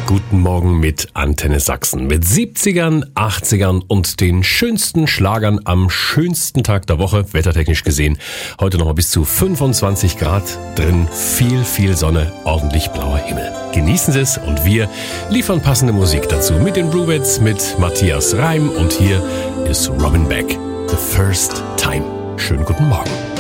Guten Morgen mit Antenne Sachsen. Mit 70ern, 80ern und den schönsten Schlagern am schönsten Tag der Woche, wettertechnisch gesehen. Heute nochmal bis zu 25 Grad drin, viel Sonne, ordentlich blauer Himmel. Genießen Sie es und wir liefern passende Musik dazu mit den Brubettes, mit Matthias Reim und hier ist Robin Beck, The First Time. Schönen guten Morgen.